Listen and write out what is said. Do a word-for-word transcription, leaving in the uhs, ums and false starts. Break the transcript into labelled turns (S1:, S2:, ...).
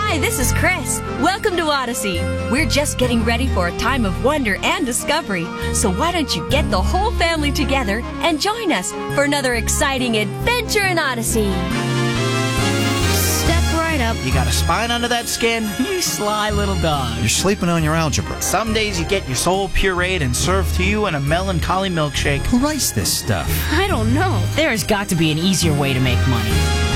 S1: Hi, this is Chris. Welcome to Odyssey. We're just getting ready for a time of wonder and discovery. So why don't you get the whole family together and join us for another exciting adventure in Odyssey.
S2: Step right up.
S3: You got a spine under that skin?
S4: You sly little dog.
S5: You're sleeping on your algebra.
S3: Some days you get your soul pureed and served to you in a melancholy milkshake.
S5: Who writes this stuff?
S2: I don't know.
S4: There's got to be an easier way to make money.